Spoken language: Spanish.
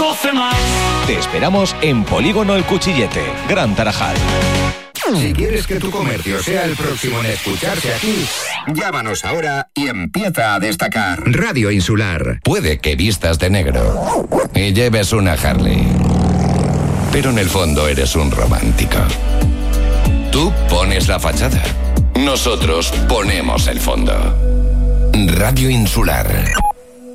12 más. Te esperamos en Polígono El Cuchillete, Gran Tarajal. Si quieres que tu comercio sea el próximo en escucharse aquí, llámanos ahora y empieza a destacar. Radio Insular. Puede que vistas de negro y lleves una Harley, pero en el fondo eres un romántico. Tú pones la fachada, nosotros ponemos el fondo. Radio Insular.